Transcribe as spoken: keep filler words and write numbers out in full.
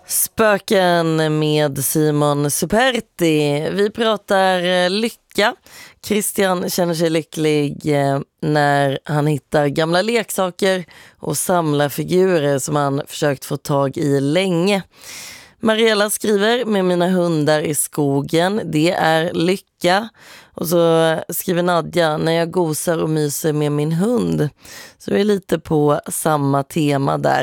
Spöken med Simon Superti. Vi pratar lycka. Christian känner sig lycklig när han hittar gamla leksaker och samlar figurer som han försökt få tag i länge. Mariella skriver med mina hundar i skogen. Det är lycka. Och så skriver Nadja när jag gosar och myser med min hund. Så det är lite på samma tema där.